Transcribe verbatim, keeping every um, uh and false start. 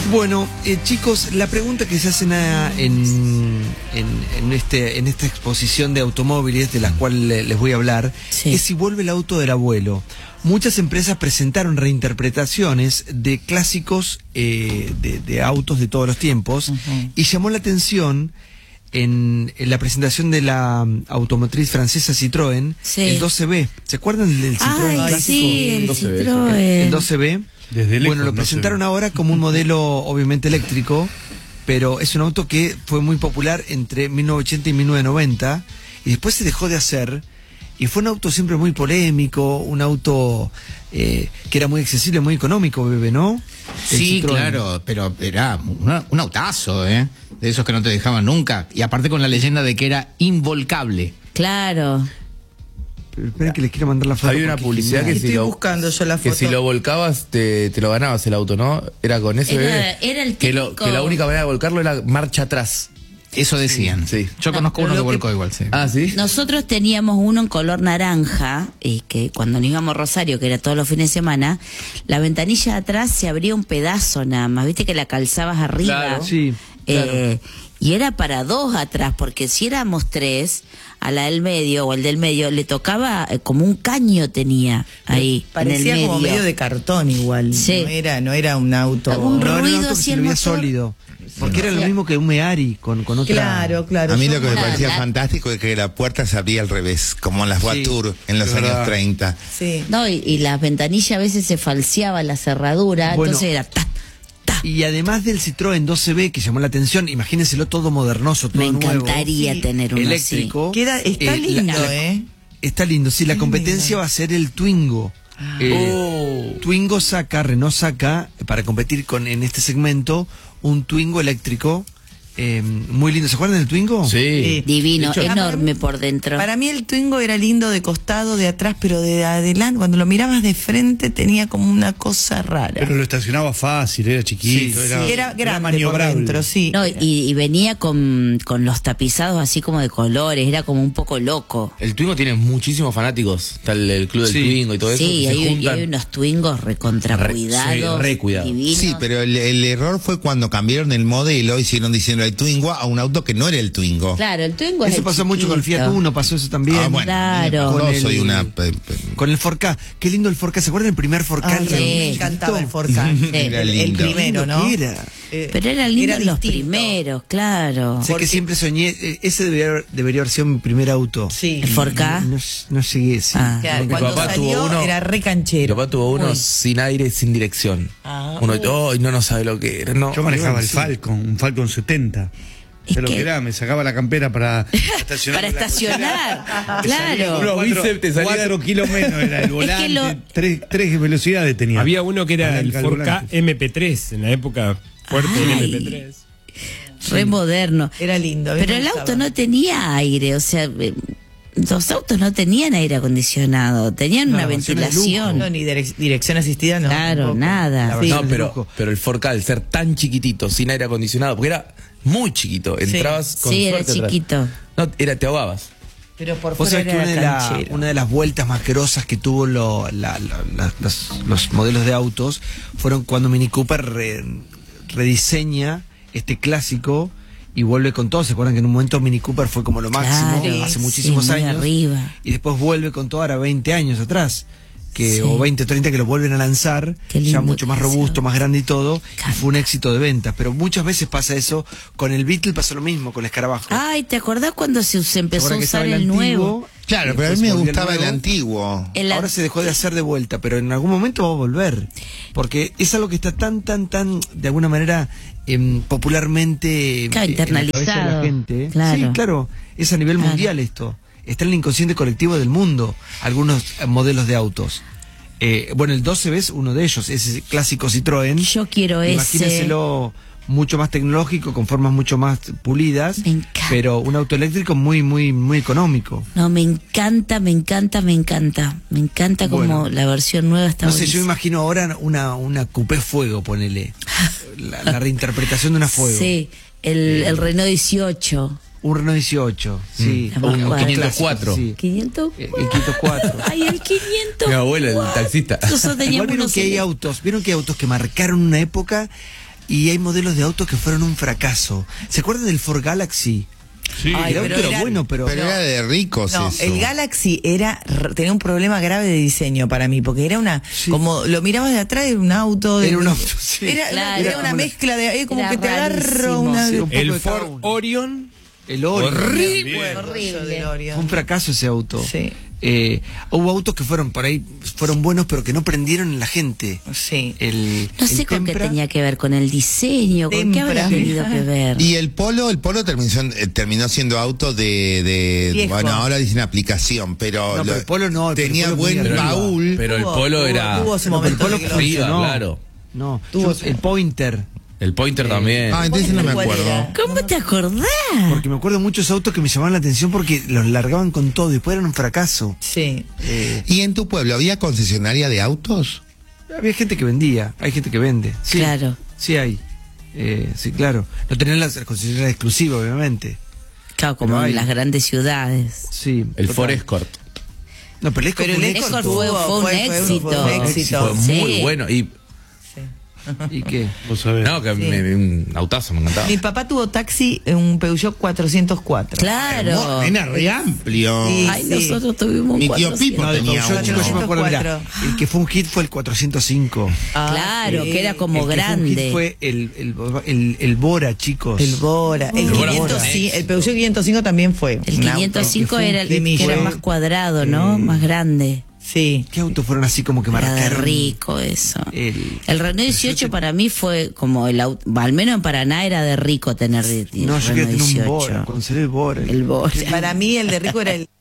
Bueno, eh, chicos, la pregunta que se hace en, en, en, este, en esta exposición de automóviles, de la cual les voy a hablar, sí. es si vuelve el auto del abuelo. Muchas empresas presentaron reinterpretaciones de clásicos eh, de, de autos de todos los tiempos, uh-huh. y llamó la atención en, en la presentación de la automotriz francesa Citroën, sí. el doce B. ¿Se acuerdan del Citroën Ay, clásico? Sí, el doce B, Citroën. El doce B. Desde lejos, bueno, lo presentaron ahora como un modelo obviamente eléctrico, pero es un auto que fue muy popular entre mil novecientos ochenta y mil novecientos noventa, y después se dejó de hacer, y fue un auto siempre muy polémico, un auto eh, que era muy accesible, muy económico, bebé, ¿no? El sí, Citroën. Claro, pero era una, un autazo, ¿eh? De esos que no te dejaban nunca, y aparte con la leyenda de que era involcable. Claro. Pero esperen que les quiero mandar la foto. Había una publicidad que, Estoy si lo, buscando yo la foto. que si lo volcabas te, te lo ganabas el auto, ¿no? Era con ese Era, bebé. era el que, lo, típico... que la única manera de volcarlo era marcha atrás. Eso decían. Sí. Yo No, conozco uno que volcó que... igual, sí. Ah, ¿sí? Nosotros teníamos uno en color naranja, y que cuando nos íbamos a Rosario, que era todos los fines de semana, la ventanilla de atrás se abría un pedazo nada más, viste que la calzabas arriba. Claro, sí, eh, claro. Y era para dos atrás, porque si éramos tres, a la del medio o el del medio le tocaba eh, como un caño tenía ahí. Parecía en el como medio. medio de cartón igual. Sí. No era, no era un auto. Un No, era un ruido auto que así se el le veía motor. sólido. Porque era lo mismo que un Meari con, con otra... Claro, claro. A mí Yo- lo que me La- parecía la- fantástico es que la puerta se abría al revés, como en las Sí, Voiture en los es años verdad. treinta. Sí. No, y, y las ventanillas a veces se falseaba la cerradura, Bueno, entonces era ta, ta. Y además del Citroën doce B, que llamó la atención, imagínenselo todo modernoso, todo Me nuevo. encantaría Sí, tener uno Eléctrico. Queda, está Eh, lindo, la- ¿eh? Está lindo, sí, la Qué competencia lindo. va a ser el Twingo. Eh, Oh. Twingo saca, Renault saca, para competir con en este segmento, un Twingo eléctrico eh, muy lindo. ¿Se acuerdan del Twingo? Sí. Eh, Divino, De hecho, enorme por dentro. Para mí el Twingo era lindo de costado, de atrás, pero de adelante, cuando lo mirabas de frente tenía como una cosa rara. Pero lo estacionaba fácil, era chiquito, Sí, era, Sí, era grande por maniobrable. dentro, sí. No, y, y venía con, con los tapizados así como de colores, era como un poco loco. El Twingo tiene muchísimos fanáticos. Está el, el club del Sí. Twingo y todo eso. Sí, que se hay, y juntan. hay unos Twingos recontra Re- cuidados, sí, re cuidados. divinos. Sí, pero el, el error fue cuando cambiaron el modelo, hicieron diciendo el Twingo a un auto que no era el Twingo. Claro, el Twingo es Eso el pasó mucho con el Fiat chiquito. Uno, pasó eso también. Ah, bueno, Claro. yo Con el- soy una... pe- pe- Con el Ford Ka. Qué lindo el Ford Ka. ¿Se acuerdan del primer Ford Ka? Ay, Sí. me encantaba el Ford Ka. Era el, el lindo. primero, ¿no? ¿Qué era? Eh, Pero eran lindos los distinto. primeros, claro. Sé que siempre soñé, eh, ese debería, haber- debería haber sido mi primer auto. Sí. El Ford Ka. No, no llegué, sí. Ah. Claro, Mi cuando papá salió tuvo uno- era re Mi canchero. papá tuvo uno Uy. sin aire, sin dirección. Ah, uno, uh. oh, y no, no sabe lo que era. No, Yo manejaba el sí. Falcon, un Falcon setenta. Es ¿Sabes lo que- que era? Me sacaba la campera para estacionar. Para en la estacionar, cochera. claro. Unos Unos cuatro, bíceps te salían- cuatro kilos menos era el volante. lo- tres, tres velocidades tenía. Había uno que era Palanca el al Ford Ka volante. M P tres, en la época fuerte del Ay. M P tres. Re moderno. Era lindo. a mí Pero me el gustaba. auto no tenía aire, o sea, eh, los autos no tenían aire acondicionado, tenían una No, son de ventilación. No, ni direc- dirección asistida, no. Claro, tampoco. nada. La Sí. No, de pero, lujo. pero el Ford Ka, al ser tan chiquitito, sin aire acondicionado, porque era muy chiquito, entrabas con Sí, era suerte atrás. chiquito. No, era, te ahogabas. Pero por Vos fuera sabés que era una de, la- canchero. una de las vueltas más grosas que tuvo lo- la- la- la- los, los modelos de autos fueron cuando Mini Cooper re- rediseña este clásico y vuelve con todo. ¿Se acuerdan que en un momento Mini Cooper fue como lo máximo, Claro, hace sí, muchísimos muy años? arriba. Y después vuelve con todo ahora veinte años atrás. Que, Sí. o veinte, treinta que lo vuelven a lanzar, Qué lindo ya mucho más que es robusto, eso. más grande y todo, y Canta. fue un éxito de ventas. Pero muchas veces pasa eso, con el Beetle pasó lo mismo, con el Escarabajo. Ay, ¿te acordás cuando se, se ¿Se empezó a acuerdan que usar estaba el antiguo? nuevo? Claro, Y pero a mí después me volvió el gustaba el nuevo. antiguo. El Ahora an- se dejó de hacer de vuelta, pero en algún momento va a volver. Porque es algo que está tan, tan, tan, de alguna manera, em, popularmente Claro, em, en la cabeza de la internalizado. gente. Claro. Sí, claro, es a nivel Claro. mundial esto. Está en el inconsciente colectivo del mundo, algunos eh, modelos de autos. Eh, bueno, el doce B es uno de ellos, ese clásico Citroën. Yo quiero ese. Imagínenselo mucho más tecnológico, con formas mucho más pulidas, Me encanta. pero un auto eléctrico muy, muy, muy económico. No, me encanta, me encanta, me encanta. Me encanta como Bueno. la versión nueva está No sé, yo me buenísima. imagino ahora una, una coupé fuego, ponele. La, la reinterpretación de una fuego. Sí, el, el Renault dieciocho. Un Renault dieciocho, sí. Mm. Un, Un auto quinientos clásico, cuatro. sí. quinientos El, el quinientos cuatro. Ay, el quinientos. Mi abuelo, el taxista. Nosotros teníamos Igual vieron unos que hay ele- autos, vieron que hay autos que marcaron una época y hay modelos de autos que fueron un fracaso. ¿Se acuerdan del Ford Galaxy? Sí. Ay, el auto pero era, era- bueno, pero... Pero era de ricos No, eso. el Galaxy era tenía un problema grave de diseño para mí, porque era una, Sí. como lo mirabas de atrás, era un auto. De, Era un auto, sí. Era, Claro. era una Era mezcla de, eh, como era que te agarro rarísimo. una. Sí, un poco El de cada Ford uno. Orion. El Orion. Horrible. Horrible. Del Orion. Fue un fracaso ese auto. Sí. Eh, hubo autos que fueron por ahí, fueron buenos, pero que no prendieron en la gente. Sí. El, No sé el con qué Tempra, tenía que ver, con el diseño, con qué Tempra. habrá tenido que ver. Y el Polo, el Polo terminó, eh, terminó siendo auto de, de Viejo. bueno, ahora dicen aplicación, pero, No, pero lo- el Polo no, pero el tenía Polo buen muy arriba. baúl. Pero el Tuvo- Polo tuvo- era. tuvo su No, pero el momento Polo de arriba, gloria. funcionó. claro. No, Tuvo yo- su- el Pointer. El Pointer también. Ah, entonces no me ¿Cuál acuerdo. era? ¿Cómo te acordás? Porque me acuerdo de muchos autos que me llamaban la atención porque los largaban con todo y después eran un fracaso. Sí. Eh, ¿Y en tu pueblo había concesionaria de autos? había gente que vendía, hay gente que vende. Sí, Claro. Sí hay. Eh, sí, claro. No tenían las concesionarias exclusivas, obviamente. Claro, como Pero hay. en las grandes ciudades. Sí. El total. Ford Escort. No, pero el Escort Pero fue el un Escort éxito. fue, fue un fue- fue un- éxito. fue un éxito. Fue muy Sí. bueno. Y ¿Y qué? Vos sabés. no, que Sí. me- un autazo, me encantaba. Mi papá tuvo taxi, un Peugeot cuatrocientos cuatro. Claro. Era re amplio. Sí. Ay, nosotros tuvimos un Mi tío Pipo cuatrocientos. No, de tenía Peugeot, chicos, yo me acuerdo, mirá, cuatrocientos el que fue un hit fue el cuatrocientos cinco. Ah, Claro, sí. que era como el que fue un hit grande. fue el, el, el, el Bora, chicos. El Bora. El, El Bora quinientos, fue un sí, éxito. el Peugeot quinientos cinco también fue. El un auto. quinientos cinco que fue un era el hit, que era fue- más cuadrado, ¿no? Más grande. Sí. ¿Qué autos fueron así como que Era de marcaron? rico eso. El- El Renault dieciocho para mí fue como el auto, al menos en Paraná era de rico tener de- No, yo quería Renault tener un dieciocho. Bora, cuando salió el Bora. El Bora. Para mí el de rico era el